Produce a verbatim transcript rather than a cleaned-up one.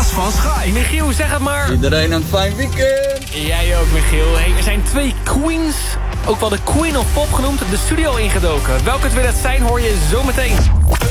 van Schaik. Michiel, zeg het maar. Iedereen een fijn weekend. Jij ook, Michiel. Hey, er zijn twee queens, ook wel de Queen of Pop genoemd, de studio ingedoken. Welke twee dat zijn hoor je zo meteen.